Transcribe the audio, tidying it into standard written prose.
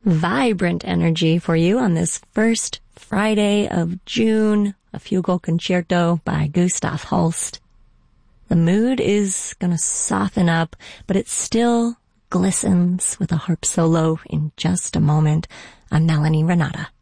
vibrant energy for you on this first Friday of June, a Fugal Concerto by Gustav Holst. The mood is gonna soften up, but it still glistens with a harp solo in just a moment. I'm Melanie Renata.